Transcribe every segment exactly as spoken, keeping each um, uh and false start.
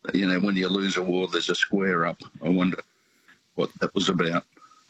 you know, when you lose a war, there's a square up. I wonder what that was about.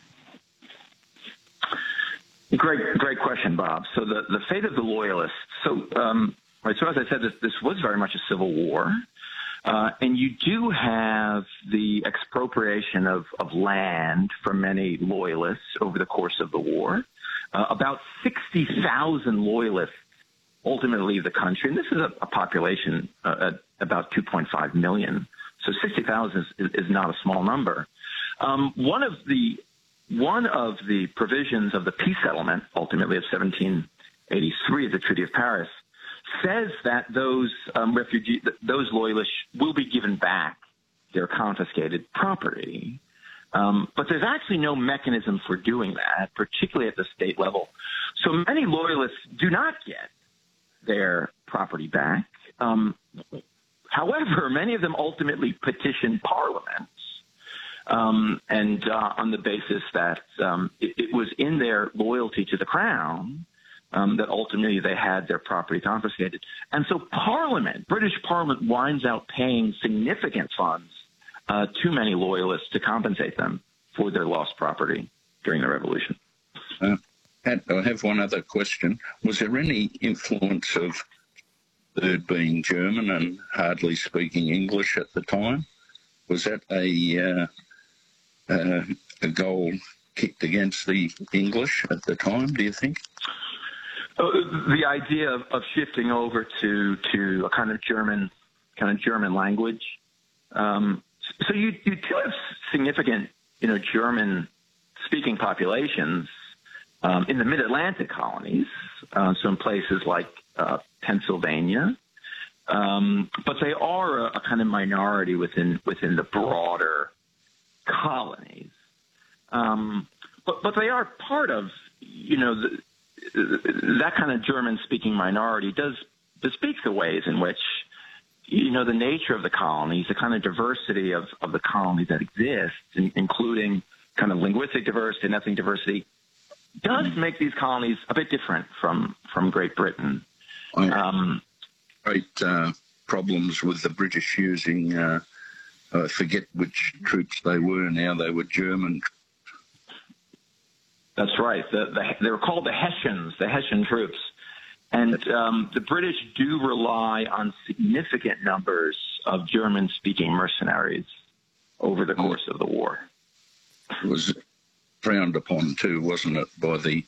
Great, great question, Bob. So the, the fate of the Loyalists. So, um, right. So as I said, this, this was very much a civil war, uh, and you do have the expropriation of, of land from many Loyalists over the course of the war. Uh, about sixty thousand Loyalists ultimately leave the country, and this is a, a population uh, at about two point five million. So sixty thousand is, is not a small number. Um, one of the One of the provisions of the peace settlement, ultimately of seventeen eighty-three, the Treaty of Paris, says that those um, refugee, those loyalists will be given back their confiscated property. Um, but there's actually no mechanism for doing that, particularly at the state level. So many loyalists do not get their property back. Um, however, many of them ultimately petition Parliament. Um, and uh, on the basis that um, it, it was in their loyalty to the crown um, that ultimately they had their property confiscated. And so Parliament, British Parliament, winds up paying significant funds uh, to many loyalists to compensate them for their lost property during the Revolution. Uh, Pat, I have one other question. Was there any influence of Byrd being German and hardly speaking English at the time? Was that a... Uh, Uh, a goal kicked against the English at the time, do you think? Uh, the idea of, of shifting over to, to a kind of German kind of German language. Um, so you, you do have significant, you know, German-speaking populations um, in the mid-Atlantic colonies, uh, so in places like uh, Pennsylvania. Um, but they are a, a kind of minority within within the broader colonies, um, but but they are part of, you know, the, that kind of German-speaking minority does does speak the ways in which, you know, the nature of the colonies, the kind of diversity of, of the colonies that exists, in, including kind of linguistic diversity and ethnic diversity, does make these colonies a bit different from from Great Britain. Um, Great uh, problems with the British using. Uh, I forget which troops they were now. They were German. That's right. The, the, they were called the Hessians, the Hessian troops. And um, the British do rely on significant numbers of German-speaking mercenaries over the course of the war. It was frowned upon too, wasn't it, by the...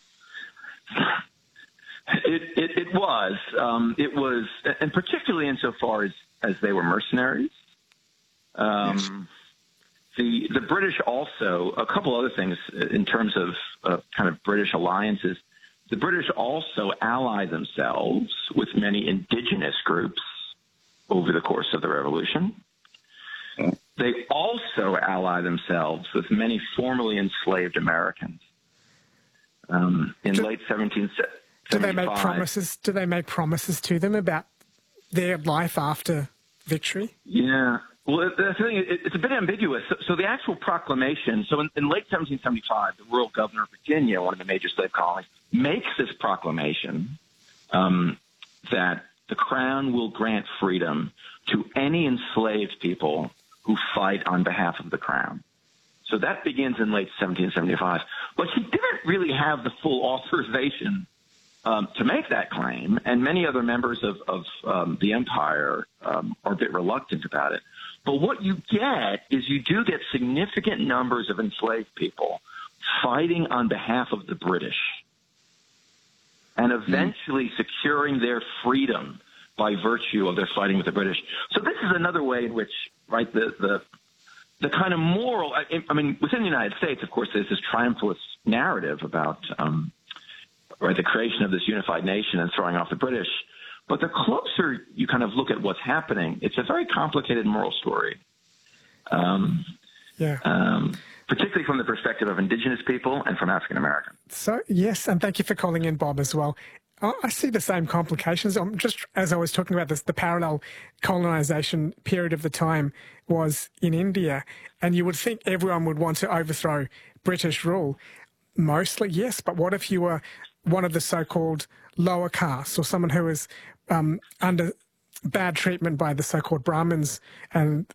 It, it, it was. Um, it was, and particularly insofar as, as they were mercenaries. Um, yes. The the British also, a couple other things in terms of uh, kind of British alliances, the British also ally themselves with many indigenous groups over the course of the Revolution. Oh. They also ally themselves with many formerly enslaved Americans. Um, in do, late seventeen seventy-five. Do they make promises? Do they make promises to them about their life after victory? Yeah. Well, the thing is, it's a bit ambiguous. So, so the actual proclamation, so in, in late seventeen seventy-five, the Royal Governor of Virginia, one of the major slave colonies, makes this proclamation um, that the Crown will grant freedom to any enslaved people who fight on behalf of the Crown. So that begins in late seventeen seventy-five. But he didn't really have the full authorization um, to make that claim, and many other members of, of um, the empire um, are a bit reluctant about it. But what you get is you do get significant numbers of enslaved people fighting on behalf of the British and eventually mm. securing their freedom by virtue of their fighting with the British. So this is another way in which, right, the the, the kind of moral, I, I mean, within the United States, of course, there's this triumphalist narrative about um, right, the creation of this unified nation and throwing off the British. But the closer you kind of look at what's happening, it's a very complicated moral story. Um, yeah. Um, particularly from the perspective of indigenous people and from African Americans. So, yes, and thank you for calling in, Bob, as well. I see the same complications. I'm just as I was talking about this, the parallel colonisation period of the time was in India, and you would think everyone would want to overthrow British rule. Mostly, yes, but what if you were one of the so-called lower castes or someone who was um, under bad treatment by the so-called Brahmins and